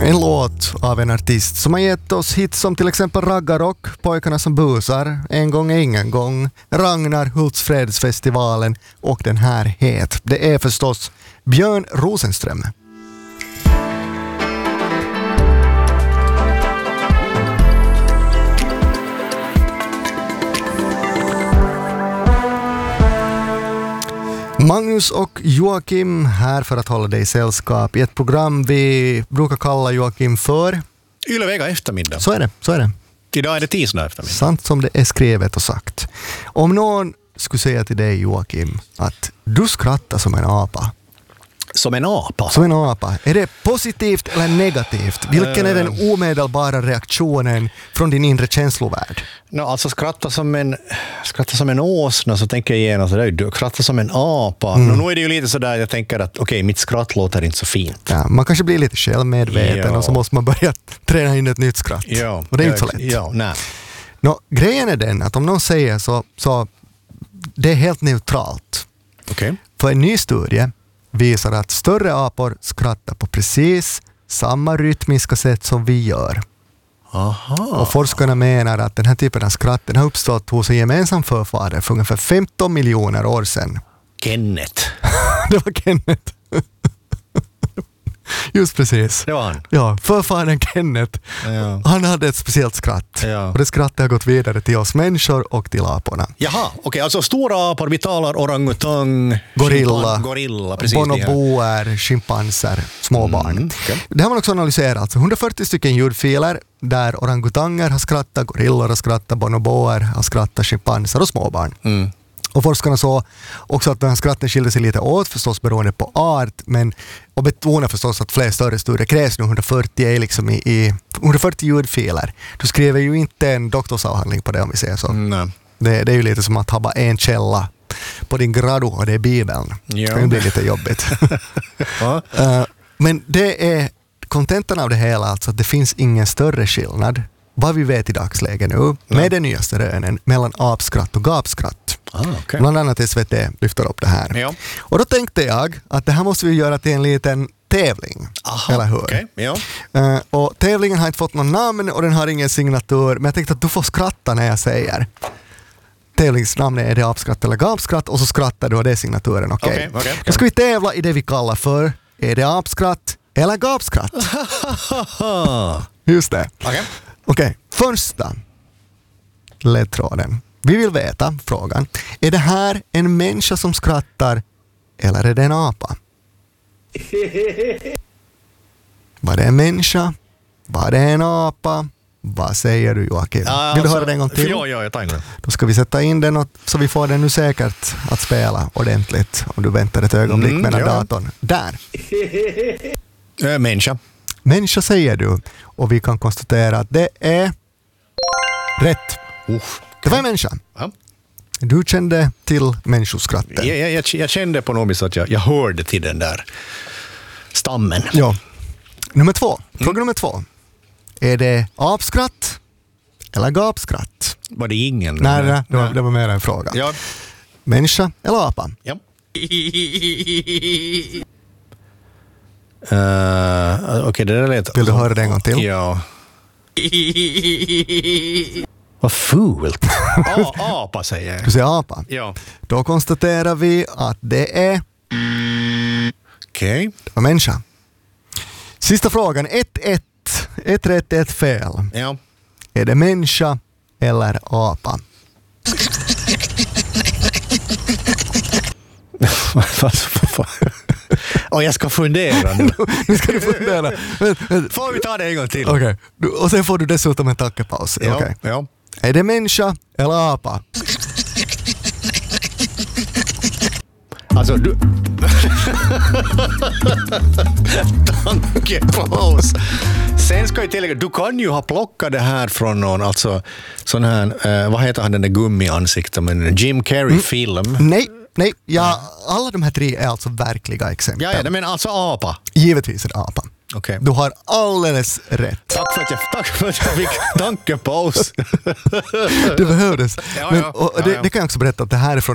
En låt av en artist som har gett oss hits som till exempel Raggarrock, Pojkarna som busar, En gång är ingen gång, Ragnar, Hultsfredsfestivalen och den här het. Det är förstås Björn Rosenström. Magnus och Joakim här för att hålla dig i sällskap i ett program vi brukar kalla Joakim för Yle-Vega eftermiddag. Så är det. Idag är det tisdag eftermiddag. Sant som det är skrivet och sagt. Om någon skulle säga till dig, Joakim, att du skrattar som en apa. Som en apa? Som en apa. Är det positivt eller negativt? Vilken är den omedelbara reaktionen från din inre känslovärld? Alltså skratta som en åsna, så tänker jag genast du skrattar som en apa. Nu är det ju lite sådär, jag tänker att okej, mitt skratt låter inte så fint. Ja, man kanske blir lite självmedveten och så måste man börja träna in ett nytt skratt. Ja, och det är inte så lätt. Ja, nej. Grejen är den att om någon säger så det är helt neutralt. Okay. För en ny studie visar att större apor skrattar på precis samma rytmiska sätt som vi gör. Aha. Och forskarna menar att den här typen av skratt den har uppstått hos en gemensam förfader för ungefär 15 miljoner år sedan. Kenneth. Det var Kenneth. Just precis. Det var han. Ja, förfadern Kenneth. Ja. Han hade ett speciellt skratt. Ja. Och det skrattet har gått vidare till oss människor och till aporna. Jaha, okej. Alltså stora apor, vi talar orangutang, gorilla, precis. Bonoboer, schimpanser, småbarn. Okay. Det har man också analyserat. Alltså 140 stycken ljudfiler där orangutanger har skrattat, gorillor har skrattat, bonoboer har skrattat, schimpanser och småbarn. Och forskarna sa också att den här skratten skiljer sig lite åt, förstås beroende på art, men och betonar förstås att fler större studier krävs nu. 140 är liksom i 140 ljudfiler. Du skriver ju inte en doktorsavhandling på det, om vi säger så. Nej. Det är ju lite som att ha bara en källa på din gradu och det är Bibeln. Ja. Det kan bli lite jobbigt. Men det är kontentan av det hela, alltså att det finns ingen större skillnad, vad vi vet i dagsläget nu, med den nyaste rönen mellan apskratt och gapskratt. Okay. Bland annat SVT lyfter upp det här. Ja. Och då tänkte jag att det här måste vi göra till en liten tävling. Aha, eller hur? Okay. Ja. Och tävlingen har inte fått någon namn och den har ingen signatur, men jag tänkte att du får skratta när jag säger. Tävlingsnamnet är det apskratt eller gapskratt och så skrattar du och det är signaturen. Okay. Då ska vi tävla i det vi kallar för är det apskratt eller gapskratt? Just det. Okej. Första ledtråden. Vi vill veta frågan. Är det här en människa som skrattar eller är det en apa? Var det en människa? Var det en apa? Vad säger du, Joakim? Vill du höra det en gång till? Ja, jag tar in det. Då ska vi sätta in den så vi får den nu säkert att spela ordentligt. Om du väntar ett ögonblick mellan datorn. Där. Människa. Människa säger du. Och vi kan konstatera att det är rätt. Det var en människa. Ja. Du kände till människoskrattet. Jag kände på något vis att jag hörde till den där stammen. Ja. Fråga nummer 2. Är det apskratt eller gapskratt? Var det ingen? Nej, det var mer en fråga. Ja. Människa eller apa? Ja. Okej, det där lät... Vill du höra det en gång till? Ja. Vad fult. Apa säger jag. Du säger apa? Ja. Då konstaterar vi att det är... Okej. Det var människa. Sista frågan. 1-1. Ett rätt, ett fel. Ja. Är det människa eller apa? Och jag ska fundera nu. Nu ska du fundera. Får vi ta det en gång till? Okej. Och sen får du dessutom en tackepaus. Ja, okay. Ja. Är det människa eller apa? Alltså du... Tankepaus. Sen ska jag tillägga, du kan ju ha plockat det här från någon, alltså sån här, vad heter han, den där gummiansikten, men Jim Carrey-film. Nej, alla de här 3 är alltså verkliga exempel. Ja, men alltså apa. Givetvis är det apa. Okay. Du har alldeles rätt. Tack för att jag fick tankepaus. Det behövdes. Ja, Men, det kan jag också berätta att det här är från